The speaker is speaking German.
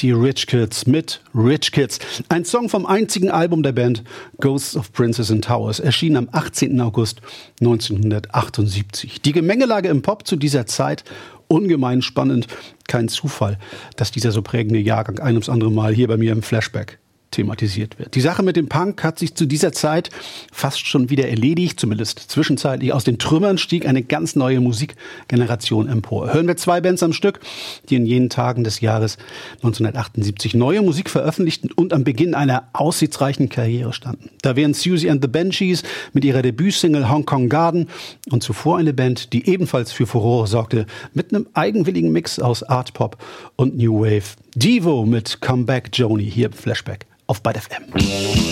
die Rich Kids mit Rich Kids. Ein Song vom einzigen Album der Band Ghosts of Princes and Towers, erschien am 18. August 1978. Die Gemengelage im Pop zu dieser Zeit ungemein spannend. Kein Zufall, dass dieser so prägende Jahrgang ein ums andere Mal hier bei mir im Flashback thematisiert wird. Die Sache mit dem Punk hat sich zu dieser Zeit fast schon wieder erledigt, zumindest zwischenzeitlich. Aus den Trümmern stieg eine ganz neue Musikgeneration empor. Hören wir 2 Bands am Stück, die in jenen Tagen des Jahres 1978 neue Musik veröffentlichten und am Beginn einer aussichtsreichen Karriere standen. Da wären Siouxsie and the Banshees mit ihrer Debütsingle Hong Kong Garden und zuvor eine Band, die ebenfalls für Furore sorgte, mit einem eigenwilligen Mix aus Art Pop und New Wave. Devo mit Come Back Joni hier im Flashback auf Byte FM.